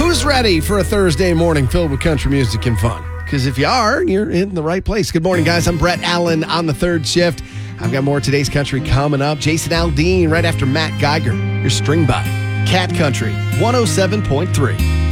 Who's ready for a Thursday morning filled with country music and fun? Because if you are, you're in the right place. Good morning, guys. I'm Brett Allen on the third shift. I've got more of today's country coming up. Jason Aldean right after Matt Geiger. Your string by Cat Country 107.3.